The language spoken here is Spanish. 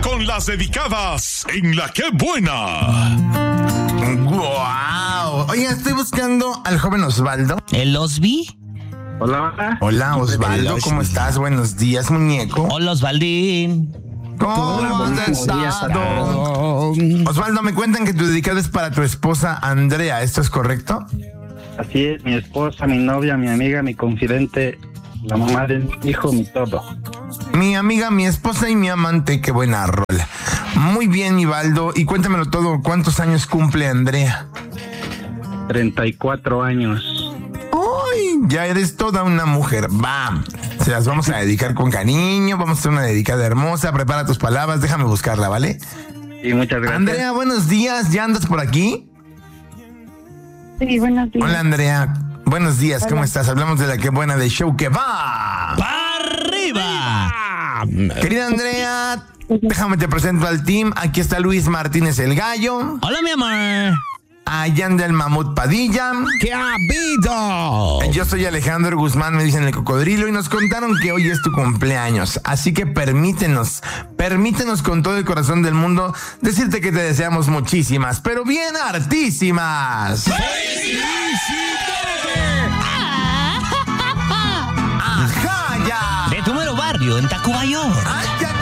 con las dedicadas en La Qué Buena. ¡Guau! Oiga, estoy buscando al joven Osvaldo. ¿El Osby? Hola. Hola, Osvaldo, ¿cómo estás? Buenos días, muñeco. Hola, Osvaldín. ¿Cómo has estado? Osvaldo, me cuentan que tu dedicado es para tu esposa Andrea, ¿esto es correcto? Así es, mi esposa, mi novia, mi amiga, mi confidente, la mamá de mi hijo, mi todo. Mi amiga, mi esposa y mi amante, qué buena rola. Muy bien, Ivaldo, y cuéntamelo todo, ¿cuántos años cumple Andrea? 34 años. ¡Uy! Ya eres toda una mujer. ¡Bam! Se las vamos a dedicar con cariño, vamos a hacer una dedicada hermosa, prepara tus palabras, déjame buscarla, ¿vale? Y muchas gracias. Andrea, buenos días, ¿ya andas por aquí? Sí, buenos días. Hola, Andrea. Buenos días, ¿cómo estás? Hablamos de La Qué Buena de Show que va. ¡Para arriba! Querida Andrea, déjame te presento al team. Aquí está Luis Martínez el Gallo. Hola, mi amor. Allá anda el Mamut Padilla. ¿Qué ha habido? Yo soy Alejandro Guzmán, me dicen el cocodrilo, y nos contaron que hoy es tu cumpleaños. Así que permítenos con todo el corazón del mundo decirte que te deseamos muchísimas, pero bien hartísimas. ¡Ajá, ya! De tu mero barrio, en Tacubaya. ¡Ay, ya